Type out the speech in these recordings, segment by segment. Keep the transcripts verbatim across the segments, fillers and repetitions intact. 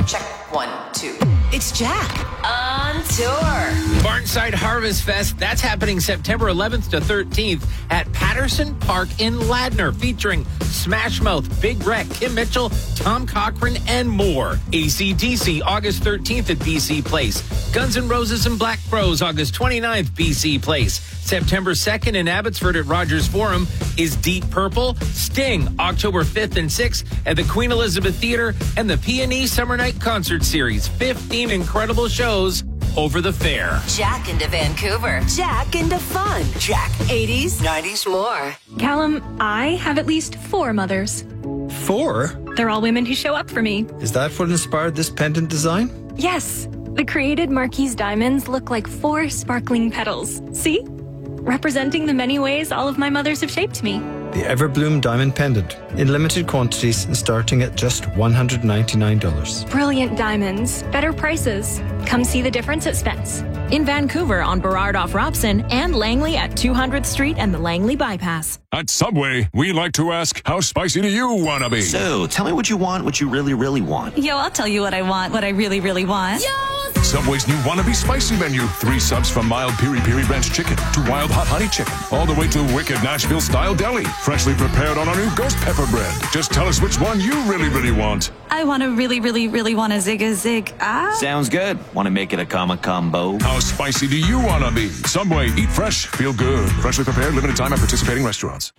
Check. One, two. It's Jack. On tour. Barnside Harvest Fest, that's happening September eleventh to thirteenth at Patterson Park in Ladner, featuring Smash Mouth, Big Wreck, Kim Mitchell, Tom Cochrane, and more. A C D C, August thirteenth at B C Place. Guns N' Roses and Black Bros, August twenty-ninth, B C Place. September second in Abbotsford at Rogers Forum is Deep Purple. Sting, October fifth and sixth at the Queen Elizabeth Theatre and the P and E Summer Night Concert Series. fifteen incredible shows over the fair. Jack into Vancouver. Jack into fun. Jack. eighties, nineties, more. Callum, I have at least four mothers. Four? They're all women who show up for me. Is that what inspired this pendant design? Yes. The created Marquise diamonds look like four sparkling petals. See? Representing the many ways all of my mothers have shaped me. The Everbloom Diamond Pendant, in limited quantities and starting at just one hundred ninety-nine dollars. Brilliant diamonds, better prices. Come see the difference at Spence. In Vancouver on Burrard off Robson and Langley at two hundredth Street and the Langley Bypass. At Subway, we like to ask, how spicy do you want to be? So, tell me what you want, what you really, really want. Yo, I'll tell you what I want, what I really, really want. Yo! Subway's new Wannabe Spicy menu. Three subs from mild piri piri ranch chicken to wild hot honey chicken, all the way to wicked Nashville-style deli. Freshly prepared on our new ghost pepper bread. Just tell us which one you really, really want. I want to really, really, really want a zig a zig. Ah. Sounds good. Want to make it a comma combo? How spicy do you want to be? Subway, eat fresh, feel good. Freshly prepared, limited time at participating restaurants.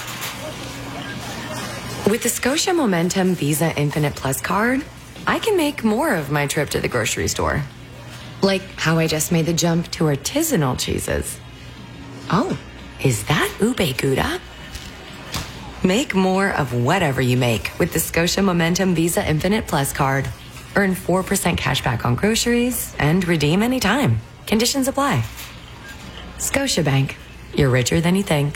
With the Scotia Momentum Visa Infinite Plus card, I can make more of my trip to the grocery store. Like how I just made the jump to artisanal cheeses. Oh, is that ube gouda? Make more of whatever you make with the Scotia Momentum Visa Infinite Plus card. Earn four percent cash back on groceries and redeem anytime. Conditions apply. Scotiabank. You're richer than you think.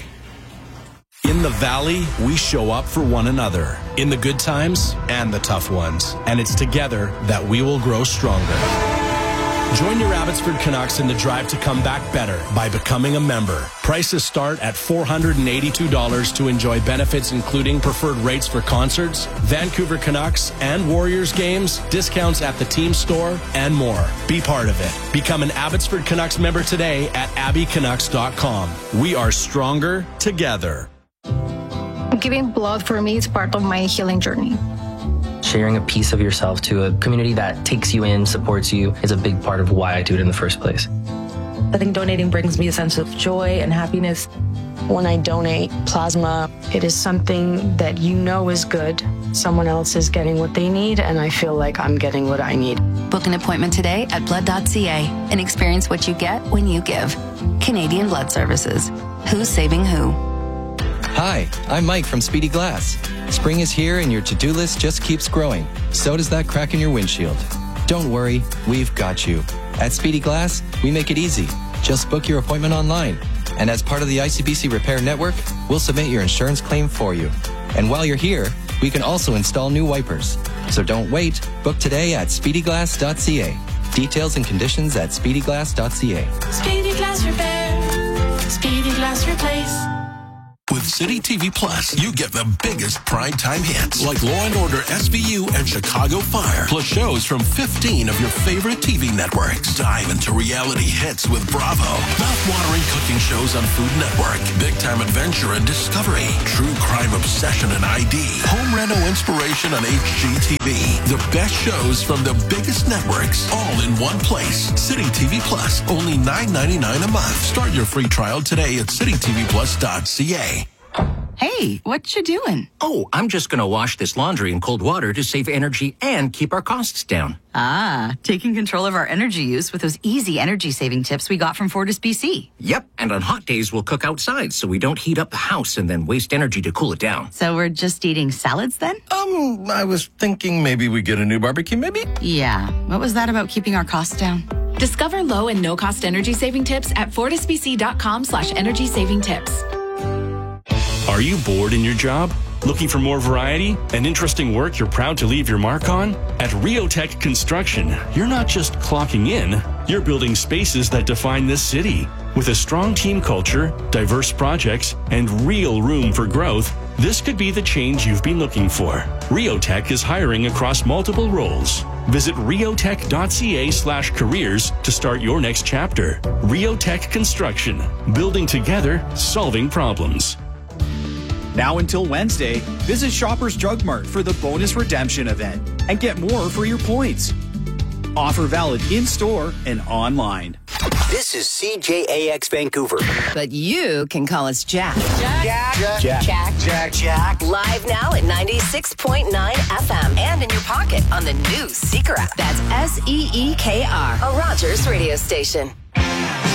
In the Valley, we show up for one another, in the good times and the tough ones. And it's together that we will grow stronger. Join your Abbotsford Canucks in the drive to come back better by becoming a member. Prices start at four hundred eighty-two dollars to enjoy benefits including preferred rates for concerts, Vancouver Canucks and Warriors games, discounts at the team store, and more. Be part of it. Become an Abbotsford Canucks member today at abby canucks dot com. We are stronger together. Giving blood for me is part of my healing journey. Sharing a piece of yourself to a community that takes you in, supports you, is a big part of why I do it in the first place. I think donating brings me a sense of joy and happiness. When I donate plasma, it is something that you know is good. Someone else is getting what they need, and I feel like I'm getting what I need. Book an appointment today at blood dot c a and experience what you get when you give. Canadian Blood Services. Who's saving who? Hi, I'm Mike from Speedy Glass. Spring is here and your to-do list just keeps growing. So does that crack in your windshield. Don't worry, we've got you. At Speedy Glass, we make it easy. Just book your appointment online. And as part of the I C B C Repair Network, we'll submit your insurance claim for you. And while you're here, we can also install new wipers. So don't wait. Book today at speedy glass dot c a. Details and conditions at speedy glass dot c a. Speedy Glass Repair. Speedy Glass Replace. With City T V Plus, you get the biggest primetime hits like Law and Order S V U and Chicago Fire, plus shows from fifteen of your favorite T V networks. Dive into reality hits with Bravo, mouth-watering cooking shows on Food Network, big-time adventure and discovery, true crime obsession and I D, home reno inspiration on H G T V. The best shows from the biggest networks, all in one place. City T V Plus, only nine ninety-nine a month. Start your free trial today at city t v plus dot c a. Hey, what you doing? Oh, I'm just going to wash this laundry in cold water to save energy and keep our costs down. Ah, taking control of our energy use with those easy energy-saving tips we got from Fortis B C. Yep, and on hot days, we'll cook outside so we don't heat up the house and then waste energy to cool it down. So we're just eating salads then? Um, I was thinking maybe we get a new barbecue, maybe? Yeah, what was that about keeping our costs down? Discover low and no-cost energy-saving tips at fortisbc.com slash energy-saving tips. Are you bored in your job? Looking for more variety and interesting work you're proud to leave your mark on? At Riotech Construction, you're not just clocking in, you're building spaces that define this city. With a strong team culture, diverse projects, and real room for growth, this could be the change you've been looking for. Riotech is hiring across multiple roles. Visit riotech.ca slash careers to start your next chapter. Riotech Construction. Building together, solving problems. Now until Wednesday, visit Shoppers Drug Mart for the bonus redemption event and get more for your points. Offer valid in-store and online. This is C J A X Vancouver. But you can call us Jack. Jack. Jack. Jack. Jack. Jack. Jack. Live now at ninety-six point nine F M and in your pocket on the new Seeker app. That's S E E K R, a Rogers radio station.